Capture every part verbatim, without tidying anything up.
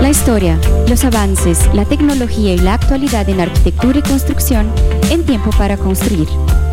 La historia, los avances, la tecnología y la actualidad en arquitectura y construcción en Tiempo para Construir.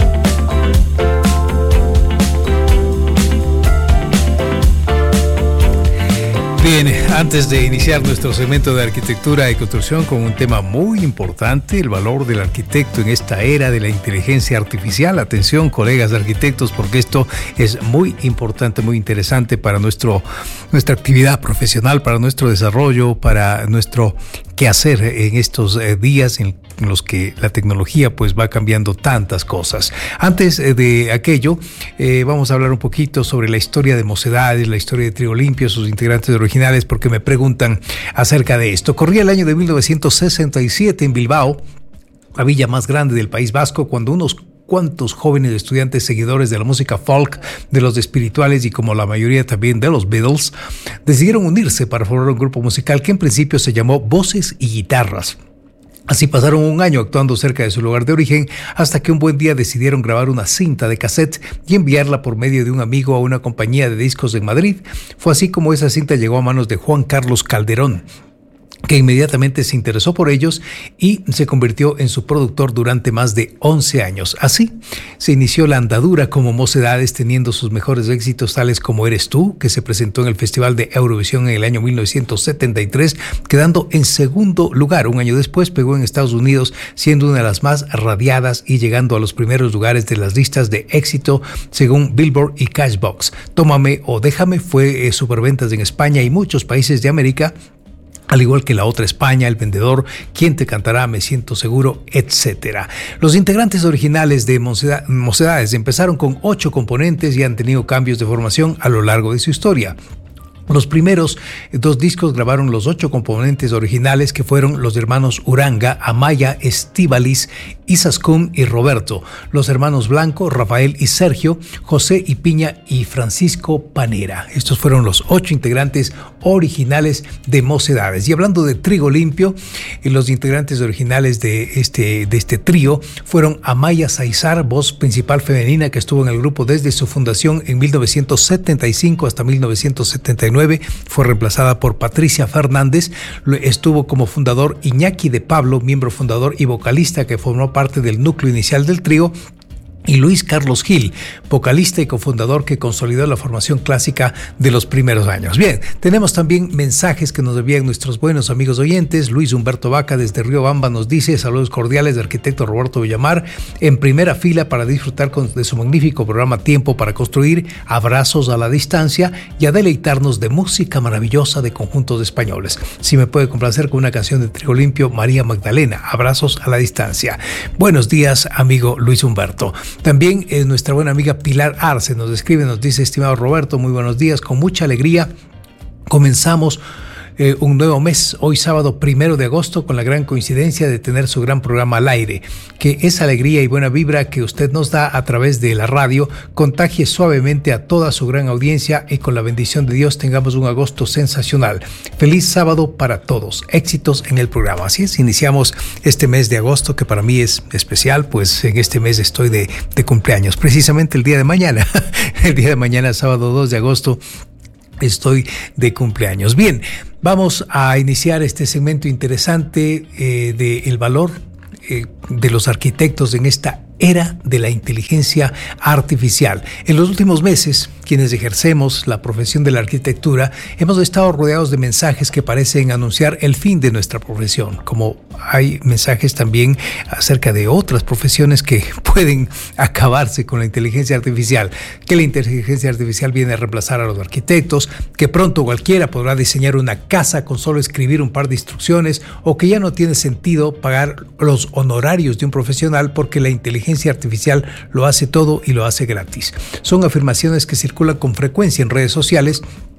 Bien, antes de iniciar nuestro segmento de arquitectura y construcción con un tema muy importante, el valor del arquitecto en esta era de la inteligencia artificial. Atención, colegas arquitectos, porque esto es muy importante, muy interesante para nuestro, nuestra actividad profesional, para nuestro desarrollo, para nuestro quehacer en estos días en en los que la tecnología pues va cambiando tantas cosas. Antes de aquello, eh, vamos a hablar un poquito sobre la historia de Mocedades, la historia de Trigo Limpio, sus integrantes originales, porque me preguntan acerca de esto. Corría el año de mil novecientos sesenta y siete en Bilbao, la villa más grande del País Vasco, cuando unos cuantos jóvenes estudiantes seguidores de la música folk, de los espirituales y como la mayoría también de los Beatles, decidieron unirse para formar un grupo musical que en principio se llamó Voces y Guitarras. Así pasaron un año actuando cerca de su lugar de origen hasta que un buen día decidieron grabar una cinta de cassette y enviarla por medio de un amigo a una compañía de discos en Madrid. Fue así como esa cinta llegó a manos de Juan Carlos Calderón, que inmediatamente se interesó por ellos y se convirtió en su productor durante más de once años. Así se inició la andadura como Mocedades, teniendo sus mejores éxitos tales como Eres Tú, que se presentó en el Festival de Eurovisión en el año mil novecientos setenta y tres, quedando en segundo lugar. Un año después pegó en Estados Unidos, siendo una de las más radiadas y llegando a los primeros lugares de las listas de éxito según Billboard y Cashbox. Tómame o Déjame fue eh, superventas en España y muchos países de América, al igual que La Otra España, El Vendedor, Quién te cantará, Me siento seguro, etcétera. Los integrantes originales de Mocedades empezaron con ocho componentes y han tenido cambios de formación a lo largo de su historia. Los primeros dos discos grabaron los ocho componentes originales, que fueron los hermanos Uranga, Amaya, Estíbaliz, Izaskun y Roberto, los hermanos Blanco, Rafael y Sergio, José y Piña y Francisco Panera. Estos fueron los ocho integrantes originales de Mocedades. Y hablando de Trigo Limpio, los integrantes originales de este, de este trío fueron Amaya Saizar, voz principal femenina que estuvo en el grupo desde su fundación en mil novecientos setenta y cinco hasta mil novecientos setenta y nueve. Fue reemplazada por Patricia Fernández. Estuvo como fundador Iñaki de Pablo, miembro fundador y vocalista que formó parte del núcleo inicial del trío, y Luis Carlos Gil, vocalista y cofundador que consolidó la formación clásica de los primeros años. Bien, tenemos también mensajes que nos envían nuestros buenos amigos oyentes. Luis Humberto Vaca desde Riobamba nos dice: saludos cordiales de arquitecto Roberto Villamar, en primera fila para disfrutar con, de su magnífico programa Tiempo para Construir, abrazos a la distancia y a deleitarnos de música maravillosa de conjuntos españoles. Si me puede complacer con una canción de Trigo Limpio, María Magdalena, abrazos a la distancia. Buenos días, amigo Luis Humberto. También eh, nuestra buena amiga Pilar Arce nos escribe, nos dice: estimado Roberto, muy buenos días, con mucha alegría comenzamos Eh, un nuevo mes, hoy sábado primero de agosto, con la gran coincidencia de tener su gran programa al aire. Que esa alegría y buena vibra que usted nos da a través de la radio contagie suavemente a toda su gran audiencia y con la bendición de Dios tengamos un agosto sensacional. Feliz sábado para todos, éxitos en el programa. Así es, iniciamos este mes de agosto que para mí es especial, pues en este mes estoy de, de cumpleaños, precisamente el día de mañana, el día de mañana, sábado dos de agosto. Estoy de cumpleaños. Bien, vamos a iniciar este segmento interesante eh, de el valor eh, de los arquitectos en esta era de la inteligencia artificial. En los últimos meses, quienes ejercemos la profesión de la arquitectura, hemos estado rodeados de mensajes que parecen anunciar el fin de nuestra profesión, como hay mensajes también acerca de otras profesiones que pueden acabarse con la inteligencia artificial, que la inteligencia artificial viene a reemplazar a los arquitectos, que pronto cualquiera podrá diseñar una casa con solo escribir un par de instrucciones, o que ya no tiene sentido pagar los honorarios de un profesional porque la inteligencia artificial lo hace todo y lo hace gratis. Son afirmaciones que circulan con frecuencia en redes sociales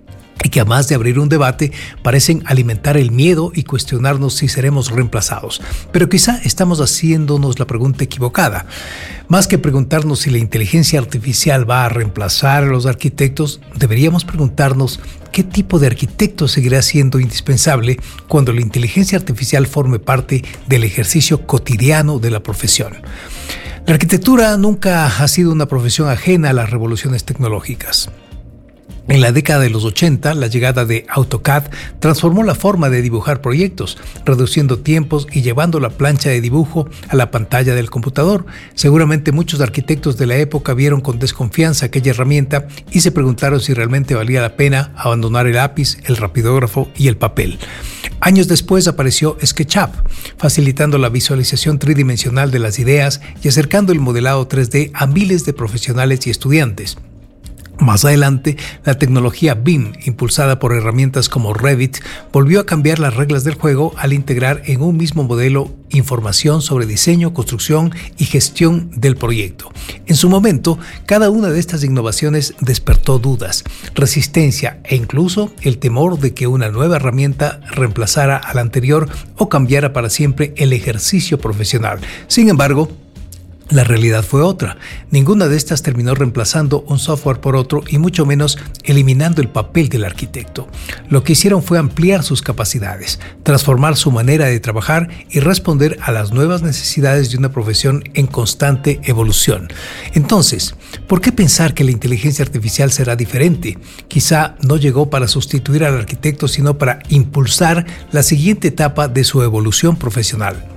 y que, además de abrir un debate, parecen alimentar el miedo y cuestionarnos si seremos reemplazados. Pero quizá estamos haciéndonos la pregunta equivocada. Más que preguntarnos si la inteligencia artificial va a reemplazar a los arquitectos, deberíamos preguntarnos qué tipo de arquitecto seguirá siendo indispensable cuando la inteligencia artificial forme parte del ejercicio cotidiano de la profesión. La arquitectura nunca ha sido una profesión ajena a las revoluciones tecnológicas. En la década de los ochenta, la llegada de AutoCAD transformó la forma de dibujar proyectos, reduciendo tiempos y llevando la plancha de dibujo a la pantalla del computador. Seguramente muchos arquitectos de la época vieron con desconfianza aquella herramienta y se preguntaron si realmente valía la pena abandonar el lápiz, el rapidógrafo y el papel. Años después apareció SketchUp, facilitando la visualización tridimensional de las ideas y acercando el modelado tres D a miles de profesionales y estudiantes. Más adelante, la tecnología B I M, impulsada por herramientas como Revit, volvió a cambiar las reglas del juego al integrar en un mismo modelo información sobre diseño, construcción y gestión del proyecto. En su momento, cada una de estas innovaciones despertó dudas, resistencia e incluso el temor de que una nueva herramienta reemplazara a la anterior o cambiara para siempre el ejercicio profesional. Sin embargo, la realidad fue otra. Ninguna de estas terminó reemplazando un software por otro y mucho menos eliminando el papel del arquitecto. Lo que hicieron fue ampliar sus capacidades, transformar su manera de trabajar y responder a las nuevas necesidades de una profesión en constante evolución. Entonces, ¿por qué pensar que la inteligencia artificial será diferente? Quizá no llegó para sustituir al arquitecto, sino para impulsar la siguiente etapa de su evolución profesional.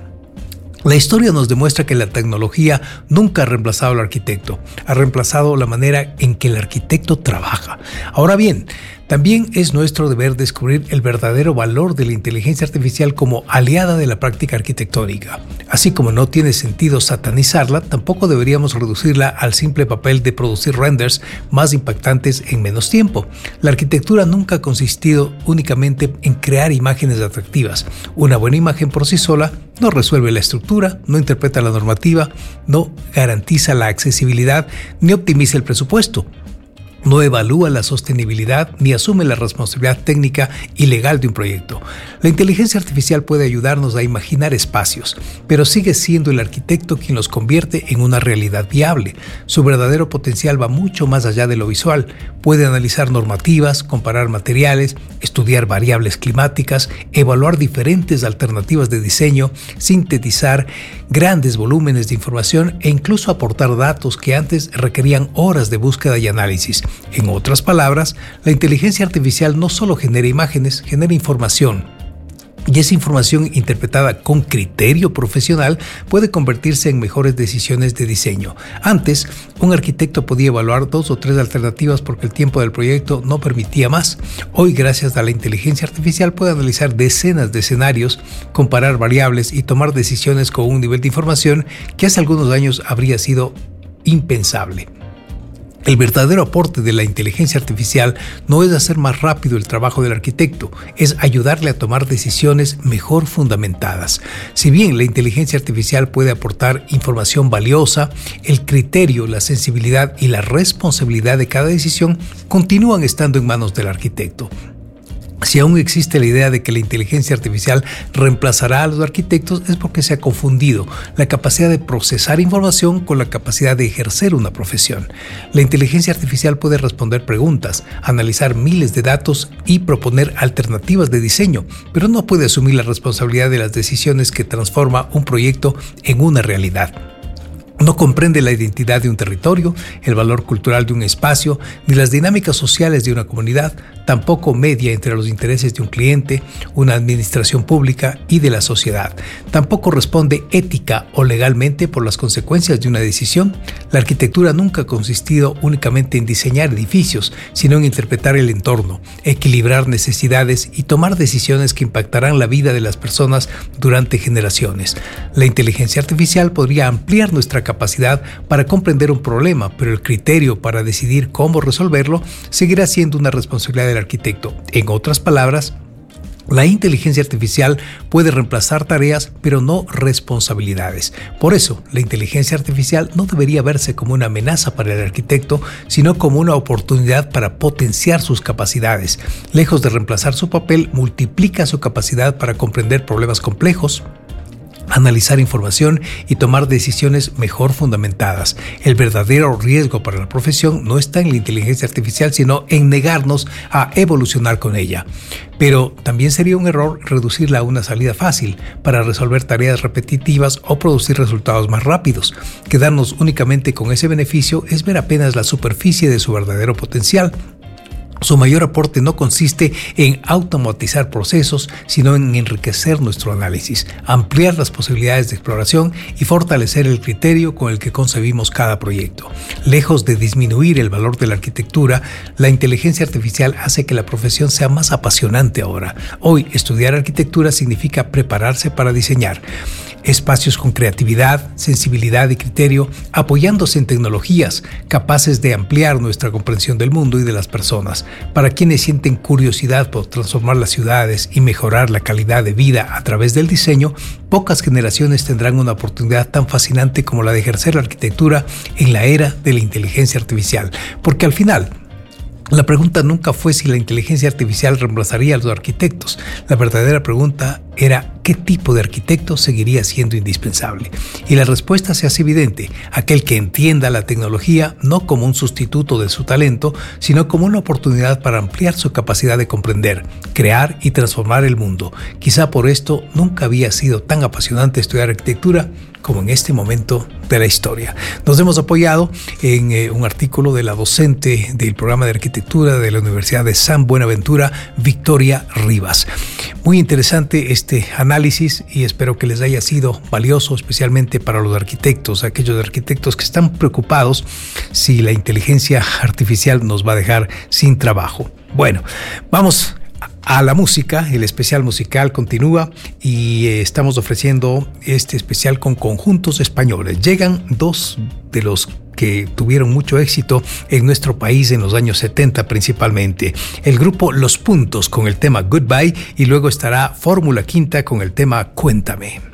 La historia nos demuestra que la tecnología nunca ha reemplazado al arquitecto, ha reemplazado la manera en que el arquitecto trabaja. Ahora bien, también es nuestro deber descubrir el verdadero valor de la inteligencia artificial como aliada de la práctica arquitectónica. Así como no tiene sentido satanizarla, tampoco deberíamos reducirla al simple papel de producir renders más impactantes en menos tiempo. La arquitectura nunca ha consistido únicamente en crear imágenes atractivas. Una buena imagen por sí sola no resuelve la estructura, no interpreta la normativa, no garantiza la accesibilidad, ni optimiza el presupuesto. No evalúa la sostenibilidad ni asume la responsabilidad técnica y legal de un proyecto. La inteligencia artificial puede ayudarnos a imaginar espacios, pero sigue siendo el arquitecto quien los convierte en una realidad viable. Su verdadero potencial va mucho más allá de lo visual. Puede analizar normativas, comparar materiales, estudiar variables climáticas, evaluar diferentes alternativas de diseño, sintetizar grandes volúmenes de información e incluso aportar datos que antes requerían horas de búsqueda y análisis. En otras palabras, la inteligencia artificial no solo genera imágenes, genera información. Y esa información interpretada con criterio profesional puede convertirse en mejores decisiones de diseño. Antes, un arquitecto podía evaluar dos o tres alternativas porque el tiempo del proyecto no permitía más. Hoy, gracias a la inteligencia artificial, puede analizar decenas de escenarios, comparar variables y tomar decisiones con un nivel de información que hace algunos años habría sido impensable. El verdadero aporte de la inteligencia artificial no es hacer más rápido el trabajo del arquitecto, es ayudarle a tomar decisiones mejor fundamentadas. Si bien la inteligencia artificial puede aportar información valiosa, el criterio, la sensibilidad y la responsabilidad de cada decisión continúan estando en manos del arquitecto. Si aún existe la idea de que la inteligencia artificial reemplazará a los arquitectos, es porque se ha confundido la capacidad de procesar información con la capacidad de ejercer una profesión. La inteligencia artificial puede responder preguntas, analizar miles de datos y proponer alternativas de diseño, pero no puede asumir la responsabilidad de las decisiones que transforma un proyecto en una realidad. No comprende la identidad de un territorio, el valor cultural de un espacio, ni las dinámicas sociales de una comunidad, tampoco media entre los intereses de un cliente, una administración pública y de la sociedad. Tampoco responde ética o legalmente por las consecuencias de una decisión. La arquitectura nunca ha consistido únicamente en diseñar edificios, sino en interpretar el entorno, equilibrar necesidades y tomar decisiones que impactarán la vida de las personas durante generaciones. La inteligencia artificial podría ampliar nuestra capacidad para comprender un problema, pero el criterio para decidir cómo resolverlo seguirá siendo una responsabilidad del arquitecto. En otras palabras, la inteligencia artificial puede reemplazar tareas, pero no responsabilidades. Por eso, la inteligencia artificial no debería verse como una amenaza para el arquitecto, sino como una oportunidad para potenciar sus capacidades. Lejos de reemplazar su papel, multiplica su capacidad para comprender problemas complejos, analizar información y tomar decisiones mejor fundamentadas. El verdadero riesgo para la profesión no está en la inteligencia artificial, sino en negarnos a evolucionar con ella. Pero también sería un error reducirla a una salida fácil para resolver tareas repetitivas o producir resultados más rápidos. Quedarnos únicamente con ese beneficio es ver apenas la superficie de su verdadero potencial. Su mayor aporte no consiste en automatizar procesos, sino en enriquecer nuestro análisis, ampliar las posibilidades de exploración y fortalecer el criterio con el que concebimos cada proyecto. Lejos de disminuir el valor de la arquitectura, la inteligencia artificial hace que la profesión sea más apasionante ahora. Hoy, estudiar arquitectura significa prepararse para diseñar espacios con creatividad, sensibilidad y criterio, apoyándose en tecnologías capaces de ampliar nuestra comprensión del mundo y de las personas. Para quienes sienten curiosidad por transformar las ciudades y mejorar la calidad de vida a través del diseño, pocas generaciones tendrán una oportunidad tan fascinante como la de ejercer la arquitectura en la era de la inteligencia artificial. Porque al final, la pregunta nunca fue si la inteligencia artificial reemplazaría a los arquitectos. La verdadera pregunta era qué tipo de arquitecto seguiría siendo indispensable. Y la respuesta se hace evidente: aquel que entienda la tecnología no como un sustituto de su talento, sino como una oportunidad para ampliar su capacidad de comprender, crear y transformar el mundo. Quizá por esto nunca había sido tan apasionante estudiar arquitectura como en este momento de la historia. Nos hemos apoyado en eh, un artículo de la docente del programa de arquitectura de la Universidad de San Buenaventura, Victoria Rivas. Muy interesante este análisis y espero que les haya sido valioso, especialmente para los arquitectos, aquellos arquitectos que están preocupados si la inteligencia artificial nos va a dejar sin trabajo. Bueno, vamos a la música. El especial musical continúa y eh, estamos ofreciendo este especial con conjuntos españoles. Llegan dos de los que tuvieron mucho éxito en nuestro país en los años setenta principalmente. El grupo Los Puntos con el tema Goodbye y luego estará Fórmula Quinta con el tema Cuéntame.